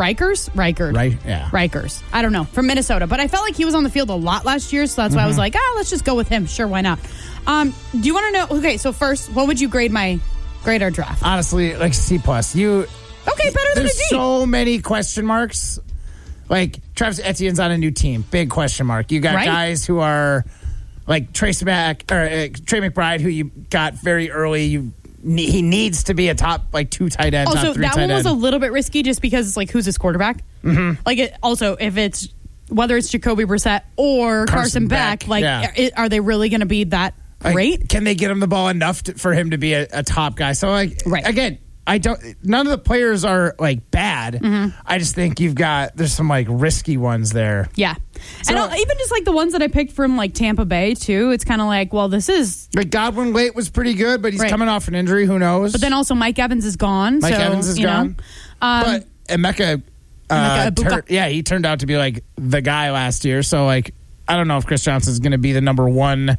Rikers? Right? Yeah. Rikers. I don't know. From Minnesota. But I felt like he was on the field a lot last year, so that's why I was like, let's just go with him. Sure, why not? Do you want to know? Okay, so first, what would you grade our draft? Honestly, like C+. Okay, better than a D. There's so many question marks. Like, Travis Etienne's on a new team. Big question mark. You got guys who are like Trey McBride, who you got very early. He needs to be a top, like, 2 tight end, top 3 tight end. So that one was a little bit risky just because it's like, who's his quarterback? Mm-hmm. Like, if whether it's Jacoby Brissett or Carson Beck, like, are they really going to be that great? Can they get him the ball enough for him to be a top guy? So, like, again, none of the players are, like, bad. Mm-hmm. I just think there's some, like, risky ones there. Yeah. So, and even just, like, the ones that I picked from, like, Tampa Bay, too, it's kind of like, well, this is... Like, Godwin late was pretty good, but he's coming off an injury. Who knows? But then also Mike Evans is gone. Mike Evans is gone. But Emeka... he turned out to be, like, the guy last year. So, like, I don't know if Chris Johnson's going to be the number one,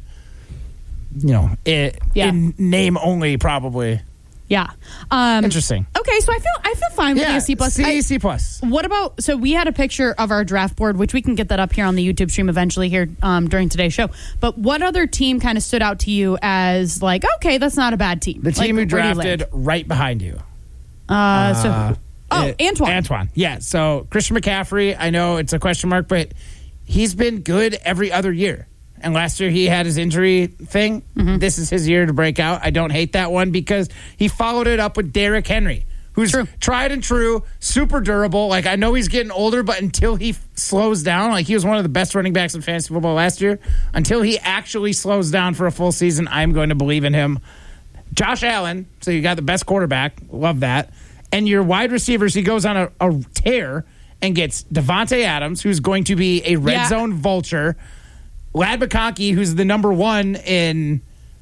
in name only, probably. Yeah. Interesting. Okay, so I feel fine with a C+. C+. What about, so we had a picture of our draft board, which we can get that up here on the YouTube stream eventually here during today's show. But what other team kind of stood out to you as like, okay, that's not a bad team? The team who drafted right behind you. Antoine. Antoine. Yeah, so Christian McCaffrey, I know it's a question mark, but he's been good every other year. And last year he had his injury thing. Mm-hmm. This is his year to break out. I don't hate that one because he followed it up with Derrick Henry, who's tried and true, super durable. Like, I know he's getting older, but until he slows down, like, he was one of the best running backs in fantasy football last year. Until he actually slows down for a full season, I'm going to believe in him. Josh Allen, so you got the best quarterback. Love that. And your wide receivers, he goes on a tear and gets Devontae Adams, who's going to be a red zone vulture. Lad McConkey, who's the number one in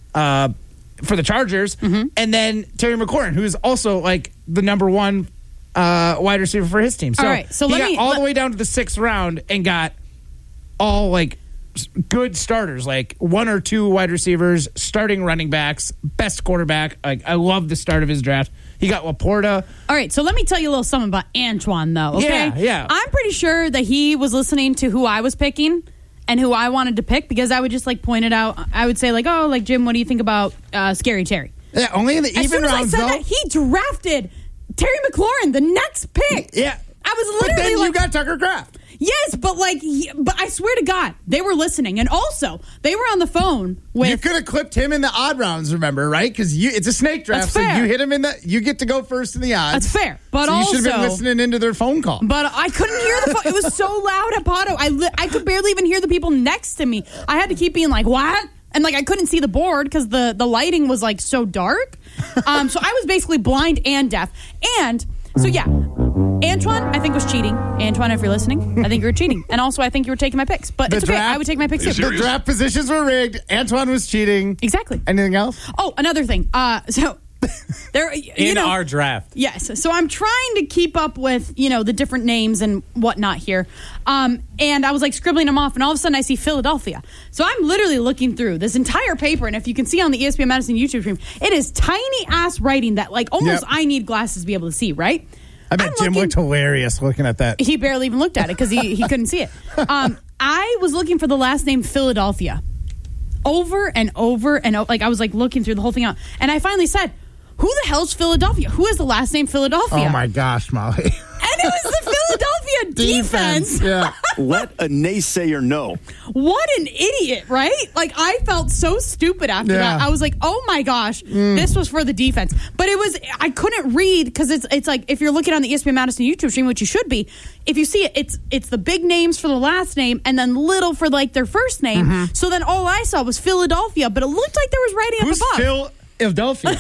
for the Chargers, and then Terry McLaurin, who's also like the number one wide receiver for his team. So, he got all the way down to the 6th round and got all like good starters, like 1 or 2 wide receivers, starting running backs, best quarterback. Like, I love the start of his draft. He got Laporta. All right, so let me tell you a little something about Antoine, though. Okay, yeah. I'm pretty sure that he was listening to who I was picking and who I wanted to pick, because I would just like point it out. I would say like, oh, like, Jim, what do you think about Scary Terry? Yeah, only in the even rounds, though. That, he drafted Terry McLaurin, the next pick. Yeah. I was literally but then like, you got Tucker Kraft. Yes, but but I swear to God, they were listening. And also, they were on the phone with... You could have clipped him in the odd rounds, remember, right? Because it's a snake draft, so you hit him you get to go first in the odds. That's fair. But so also... you should have been listening into their phone call. But I couldn't hear the phone. It was so loud at Pato. I could barely even hear the people next to me. I had to keep being like, what? And like, I couldn't see the board because the lighting was like so dark. So I was basically blind and deaf. And so, yeah. Antoine, I think, was cheating. Antoine, if you're listening, I think you were cheating. And also, I think you were taking my picks. But it's okay. I would take my picks too. The draft positions were rigged. Antoine was cheating. Exactly. Anything else? Oh, another thing. So there in our draft. Yes. So I'm trying to keep up with, the different names and whatnot here. And I was like scribbling them off, and all of a sudden I see Philadelphia. So I'm literally looking through this entire paper, and if you can see on the ESPN Madison YouTube stream, it is tiny ass writing that like almost I need glasses to be able to see, right? I bet Jim looked hilarious looking at that. He barely even looked at it because he couldn't see it. I was looking for the last name Philadelphia over and over and over. Like, I was like looking through the whole thing out. And I finally said, who the hell's Philadelphia? Who has the last name Philadelphia? Oh, my gosh, Molly. And it was the Philadelphia defense. Yeah. Let a naysayer know. What an idiot, right? Like, I felt so stupid after that. I was like, oh my gosh, this was for the defense. But I couldn't read because it's like, if you're looking on the ESPN Madison YouTube stream, which you should be, if you see it, it's the big names for the last name and then little for like their first name. Mm-hmm. So then all I saw was Philadelphia, but it looked like there was writing at the bottom. Philadelphia.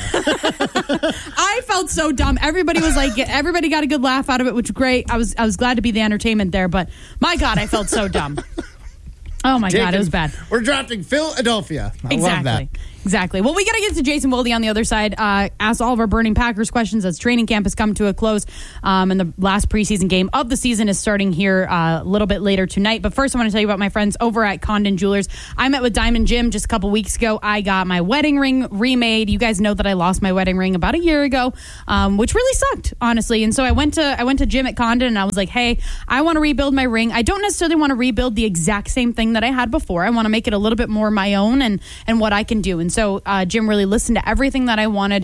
I felt so dumb. Everybody was like, everybody got a good laugh out of it, which was great. I was glad to be the entertainment there, but my God, I felt so dumb. Oh my God, it was bad. We're drafting Philadelphia. I love that. Exactly. Well, we got to get to Jason Wilde on the other side. Ask all of our Burning Packers questions as training camp has come to a close. And the last preseason game of the season is starting here a little bit later tonight. But first, I want to tell you about my friends over at Condon Jewelers. I met with Diamond Jim just a couple weeks ago. I got my wedding ring remade. You guys know that I lost my wedding ring about a year ago, which really sucked, honestly. And so I went to Jim at Condon and I was like, hey, I want to rebuild my ring. I don't necessarily want to rebuild the exact same thing that I had before. I want to make it a little bit more my own and what I can do. And so Jim really listened to everything that I wanted.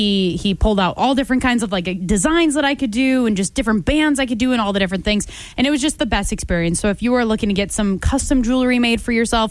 He pulled out all different kinds of like designs that I could do and just different bands I could do and all the different things. And it was just the best experience. So if you are looking to get some custom jewelry made for yourself,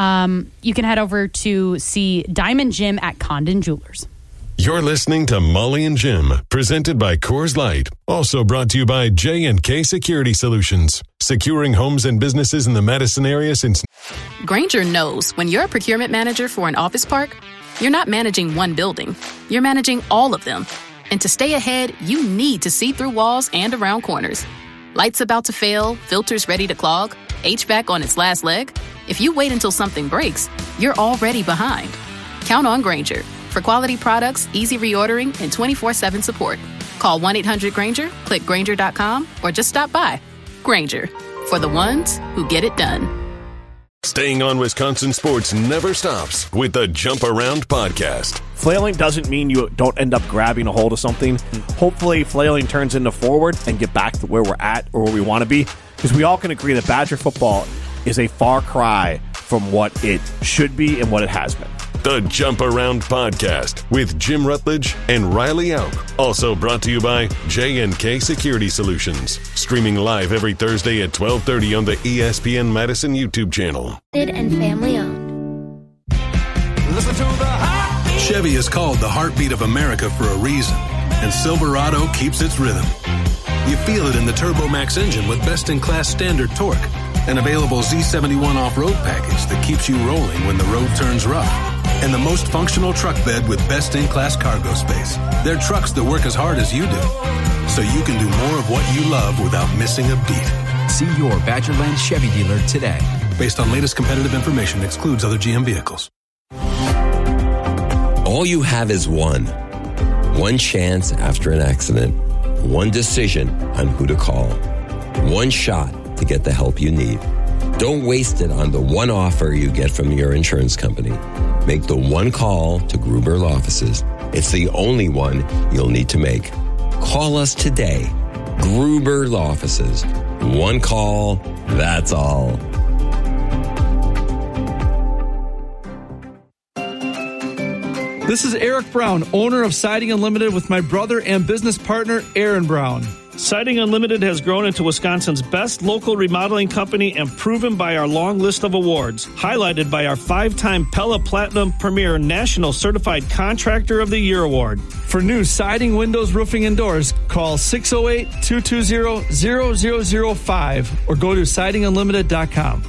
you can head over to see Diamond Jim at Condon Jewelers. You're listening to Molly and Jim, presented by Coors Light. Also brought to you by J&K Security Solutions, securing homes and businesses in the Madison area since... Grainger knows when you're a procurement manager for an office park, you're not managing one building. You're managing all of them. And to stay ahead, you need to see through walls and around corners. Lights about to fail, filters ready to clog, HVAC on its last leg. If you wait until something breaks, you're already behind. Count on Grainger. For quality products, easy reordering, and 24/7 support. Call 1-800-GRAINGER, click Grainger.com, or just stop by. Grainger, for the ones who get it done. Staying on Wisconsin sports never stops with the Jump Around podcast. Flailing doesn't mean you don't end up grabbing a hold of something. Hopefully, flailing turns into forward and get back to where we're at or where we want to be, because we all can agree that Badger football is a far cry from what it should be and what it has been. The Jump Around Podcast with Jim Rutledge and Riley Auk. Also brought to you by J&K Security Solutions. Streaming live every Thursday at 12:30 on the ESPN Madison YouTube channel. And family owned. Listen to the heartbeat. Chevy is called the heartbeat of America for a reason, and Silverado keeps its rhythm. You feel it in the Turbo Max engine with best-in-class standard torque, an available Z71 off-road package that keeps you rolling when the road turns rough, and the most functional truck bed with best-in-class cargo space. They're trucks that work as hard as you do, so you can do more of what you love without missing a beat. See your Badgerland Chevy dealer today. Based on latest competitive information, excludes other GM vehicles. All you have is one chance after an accident, one decision on who to call, one shot to get the help you need. Don't waste it on the one offer you get from your insurance company. Make the one call to Gruber Law Offices. It's the only one you'll need to make. Call us today. Gruber Law Offices. One call, that's all. This is Eric Brown, owner of Siding Unlimited, with my brother and business partner, Aaron Brown. Siding Unlimited has grown into Wisconsin's best local remodeling company and proven by our long list of awards, highlighted by our 5-time Pella Platinum Premier National Certified Contractor of the Year Award. For new siding, windows, roofing, and doors, call 608-220-0005 or go to sidingunlimited.com.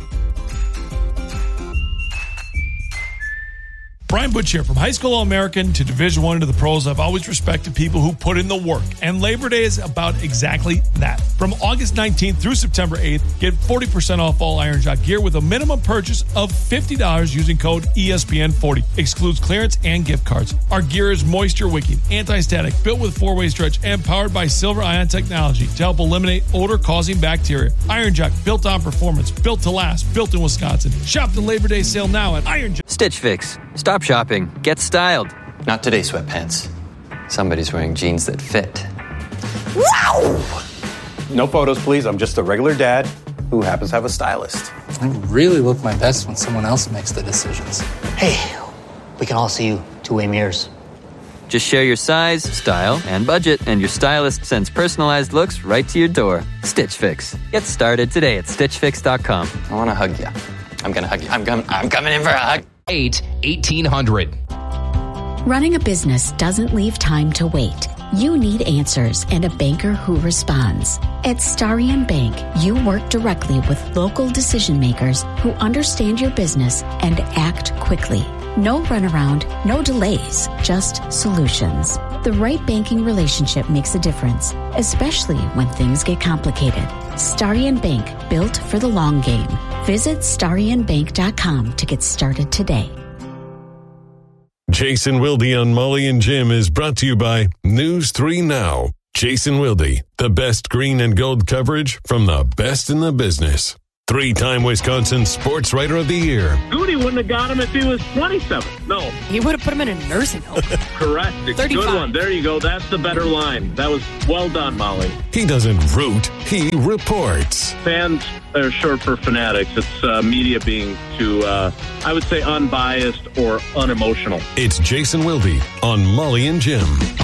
Brian Butch here. From high school All-American to Division I to the pros, I've always respected people who put in the work. And Labor Day is about exactly that. From August 19th through September 8th, get 40% off all Iron Jock gear with a minimum purchase of $50 using code ESPN40. Excludes clearance and gift cards. Our gear is moisture wicking, anti-static, built with 4-way stretch, and powered by Silver Ion technology to help eliminate odor-causing bacteria. Iron Jock, built on performance, built to last, built in Wisconsin. Shop the Labor Day sale now at Iron Jock. Stitch Fix. Stop shopping. Get styled. Not today, sweatpants. Somebody's wearing jeans that fit. Wow! No photos, please. I'm just a regular dad who happens to have a stylist. I really look my best when someone else makes the decisions. Hey, we can all see you two-way mirrors. Just share your size, style, and budget, and your stylist sends personalized looks right to your door. Stitch Fix. Get started today at StitchFix.com. I want to hug you. I'm going to hug you. I'm coming in for a hug. 8-1800. Running a business doesn't leave time to wait. You need answers and a banker who responds. At Starion Bank, you work directly with local decision makers who understand your business and act quickly. No runaround, no delays, just solutions. The right banking relationship makes a difference, especially when things get complicated. Starion Bank, built for the long game. Visit StarionBank.com to get started today. Jason Wilde on Molly and Jim is brought to you by News 3 Now. Jason Wilde, the best green and gold coverage from the best in the business. 3-time Wisconsin Sports Writer of the Year. Goody wouldn't have got him if he was 27. No. He would have put him in a nursing home. Correct. 35. Good one. There you go. That's the better line. That was well done, Molly. He doesn't root, he reports. Fans are short for fanatics. It's media being too, I would say, unbiased or unemotional. It's Jason Wilde on Molly and Jim.